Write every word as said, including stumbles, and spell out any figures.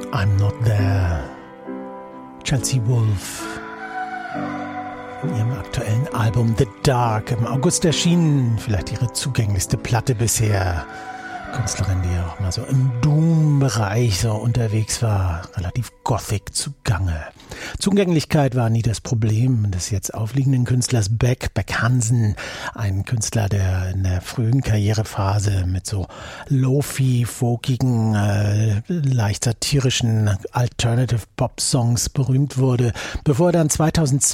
I'm Not There. Chelsea Wolfe in ihrem aktuellen Album The Dark im August erschienen, vielleicht ihre zugänglichste Platte bisher. Künstlerin, die ja auch mal so im Doom-Bereich so unterwegs war, relativ gothic zugange. Zugänglichkeit war nie das Problem des jetzt aufliegenden Künstlers Beck, Beck Hansen, ein Künstler, der in der frühen Karrierephase mit so lofi, folkigen, äh, leicht satirischen Alternative-Pop-Songs berühmt wurde, bevor er dann zweitausendzwei